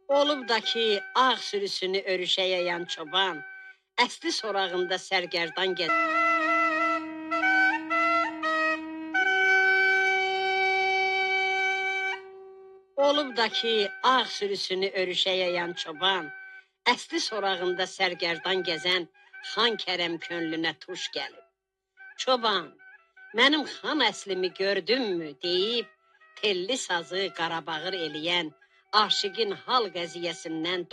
Olub da ki, ağ sürüsünü örüşə yayan çoban, əsli sorağında sərgərdan gəzən. Olub da ki, ağ sürüsünü örüşə yayan çoban, əsli sorağında sərgərdan gəzən xan Kərəm könlünə tuş gəlib. Çoban, mənim xan əslimi gördünmü deyib, telli sazı qarabağır eləyən aşiqin hal qəziyyəsindən